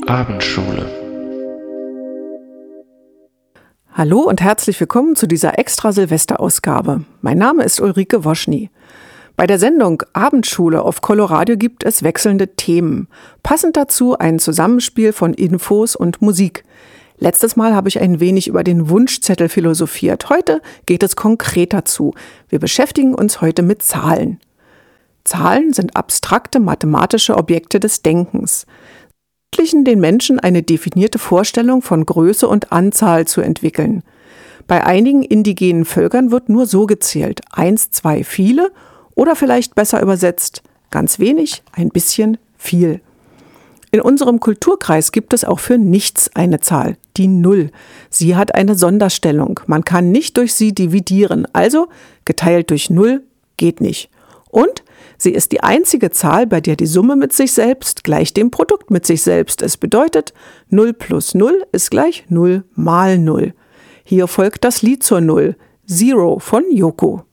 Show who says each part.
Speaker 1: Abendschule.
Speaker 2: Hallo und herzlich willkommen zu dieser Extra-Silvester-Ausgabe. Mein Name ist Ulrike Woschny. Bei der Sendung Abendschule auf Coloradio gibt es wechselnde Themen. Passend dazu ein Zusammenspiel von Infos und Musik. Letztes Mal habe ich ein wenig über den Wunschzettel philosophiert. Heute geht es konkreter zu. Wir beschäftigen uns heute mit Zahlen. Zahlen sind abstrakte mathematische Objekte des Denkens. Sie ermöglichen den Menschen eine definierte Vorstellung von Größe und Anzahl zu entwickeln. Bei einigen indigenen Völkern wird nur so gezählt: 1, 2, viele oder vielleicht besser übersetzt: ganz wenig, ein bisschen, viel. In unserem Kulturkreis gibt es auch für nichts eine Zahl, die 0. Sie hat eine Sonderstellung. Man kann nicht durch sie dividieren, also geteilt durch 0 geht nicht. Und sie ist die einzige Zahl, bei der die Summe mit sich selbst gleich dem Produkt mit sich selbst ist. Bedeutet, 0 plus 0 ist gleich 0 mal 0. Hier folgt das Lied zur 0, Zero von Yoko.